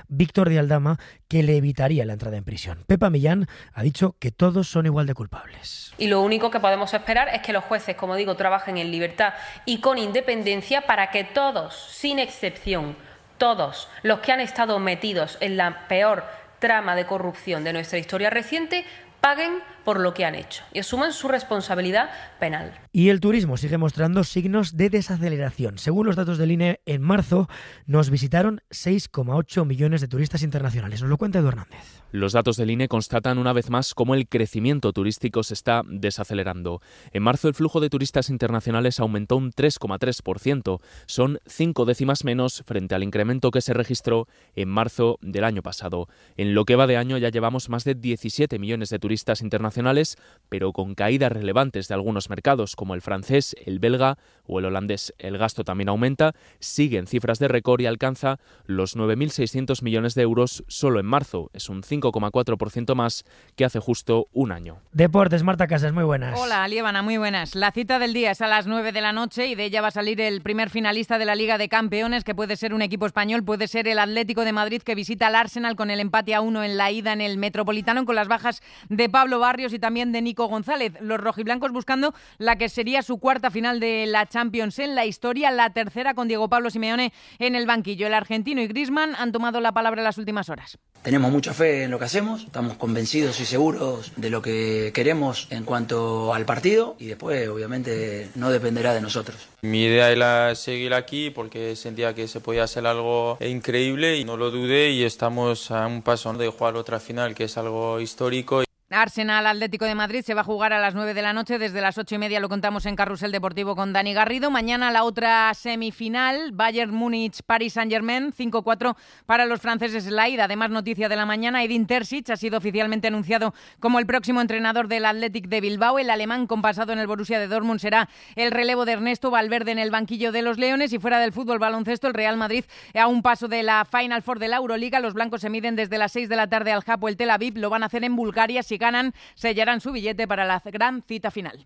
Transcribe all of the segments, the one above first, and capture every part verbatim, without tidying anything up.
Víctor de Aldama, que le evitaría la entrada en prisión. Pepa Millán ha dicho que todos son igual de culpables. Y lo único que podemos esperar es que los jueces, como digo, trabajen en libertad y con independencia para que todos, sin excepción, todos los que han estado metidos en la peor trama de corrupción de nuestra historia reciente paguen por lo que han hecho y asuman su responsabilidad penal. Y el turismo sigue mostrando signos de desaceleración. Según los datos del I N E, en marzo nos visitaron seis coma ocho millones de turistas internacionales. Nos lo cuenta Edu Hernández. Los datos del I N E constatan una vez más cómo el crecimiento turístico se está desacelerando. En marzo el flujo de turistas internacionales aumentó un tres coma tres por ciento. Son cinco décimas menos frente al incremento que se registró en marzo del año pasado. En lo que va de año ya llevamos más de diecisiete millones de turistas internacionales, pero con caídas relevantes de algunos mercados como el francés, el belga o el holandés. El gasto también aumenta, sigue en cifras de récord y alcanza los nueve mil seiscientos millones de euros solo en marzo. Es un cinco coma cuatro por ciento más que hace justo un año. Deportes, Marta Casas, muy buenas. Hola, Liébana, muy buenas. La cita del día es a las nueve de la noche y de ella va a salir el primer finalista de la Liga de Campeones, que puede ser un equipo español, puede ser el Atlético de Madrid, que visita al Arsenal con el empate a uno en la ida en el Metropolitano, con las bajas de Pablo Barrios y también de Nico González. Los rojiblancos buscando la que sería su cuarta final de la Champions en la historia, la tercera con Diego Pablo Simeone en el banquillo. El argentino y Griezmann han tomado la palabra en las últimas horas. Tenemos mucha fe en lo que hacemos, estamos convencidos y seguros de lo que queremos en cuanto al partido y después obviamente no dependerá de nosotros. Mi idea era seguir aquí porque sentía que se podía hacer algo increíble y no lo dudé y estamos a un paso de jugar otra final que es algo histórico. Arsenal Atlético de Madrid se va a jugar a las nueve de la noche, desde las ocho y media lo contamos en Carrusel Deportivo con Dani Garrido. Mañana la otra semifinal, Bayern Múnich Paris Saint-Germain, cinco cuatro para los franceses la ida. Además, noticia de la mañana, Edin Terzic ha sido oficialmente anunciado como el próximo entrenador del Athletic de Bilbao. El alemán, con pasado en el Borussia de Dortmund, será el relevo de Ernesto Valverde en el banquillo de los Leones. Y fuera del fútbol baloncesto, el Real Madrid a un paso de la Final Four de la Euroliga. Los blancos se miden desde las seis de la tarde al Hapoel Tel Aviv. Lo van a hacer en Bulgaria. Si ganan, sellarán su billete para la gran cita final.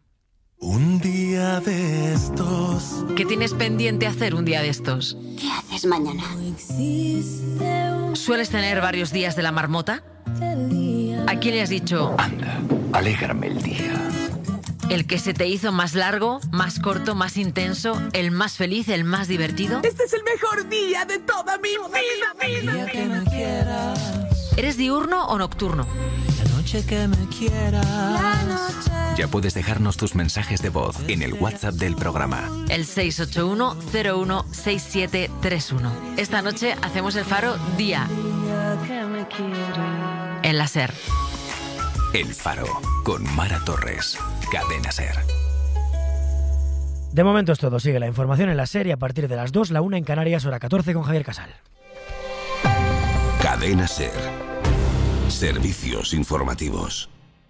Un día de estos. ¿Qué tienes pendiente hacer un día de estos? ¿Qué haces mañana? ¿Sueles tener varios días de la marmota? ¿A quién le has dicho? Anda, alégrame el día. ¿El que se te hizo más largo, más corto, más intenso, el más feliz, el más divertido? Este es el mejor día de toda mi vida, vida. Que me quieras. ¿Eres diurno o nocturno? Que me quieras. Ya puedes dejarnos tus mensajes de voz en el WhatsApp del programa. El seis ocho uno cero uno seis siete tres uno. Esta noche hacemos el Faro día. En la SER. El Faro con Mara Torres. Cadena SER. De momento es todo. Sigue la información en la SER y a partir de las dos, la una en Canarias, hora catorce con Javier Casal. Cadena SER. Servicios informativos.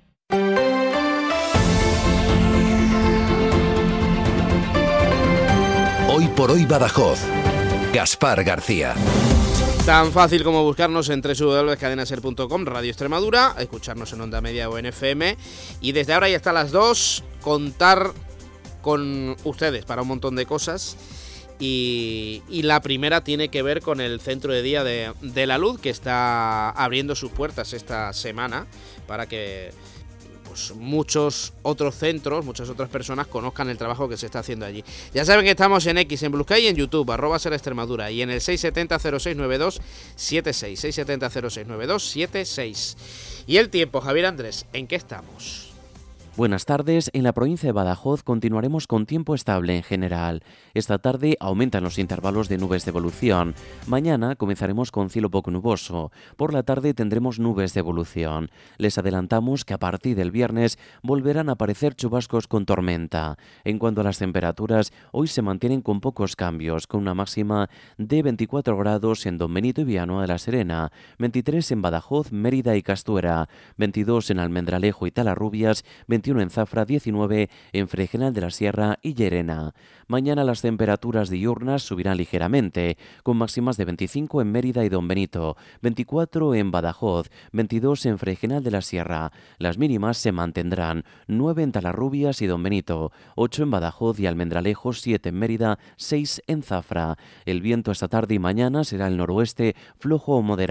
Hoy por hoy Badajoz. Gaspar García. Tan fácil como buscarnos en doble u doble u doble u punto cadena ser punto com, Radio Extremadura, escucharnos en Onda Media o en F M y desde ahora y hasta las dos contar con ustedes para un montón de cosas. Y, y la primera tiene que ver con el Centro de Día de, de la Luz, que está abriendo sus puertas esta semana para que pues, muchos otros centros, muchas otras personas conozcan el trabajo que se está haciendo allí. Ya saben que estamos en X, en Blue Sky y en YouTube, arroba Ser Extremadura, y en el seis siete cero cero seis nueve dos siete seis, seis siete cero cero seis nueve dos siete seis. Y el tiempo, Javier Andrés, ¿en qué estamos? Buenas tardes. En la provincia de Badajoz continuaremos con tiempo estable en general. Esta tarde aumentan los intervalos de nubes de evolución. Mañana comenzaremos con cielo poco nuboso. Por la tarde tendremos nubes de evolución. Les adelantamos que a partir del viernes volverán a aparecer chubascos con tormenta. En cuanto a las temperaturas, hoy se mantienen con pocos cambios, con una máxima de veinticuatro grados en Don Benito y Villanueva de la Serena, veintitrés en Badajoz, Mérida y Castuera, veintidós en Almendralejo y Talarrubias, veintiuno en Zafra, diecinueve en Fregenal de la Sierra y Llerena. Mañana las temperaturas diurnas subirán ligeramente, con máximas de veinticinco en Mérida y Don Benito, veinticuatro en Badajoz, veintidós en Fregenal de la Sierra. Las mínimas se mantendrán, nueve en Talarrubias y Don Benito, ocho en Badajoz y Almendralejo, siete en Mérida, seis en Zafra. El viento esta tarde y mañana será el noroeste flojo o moderado.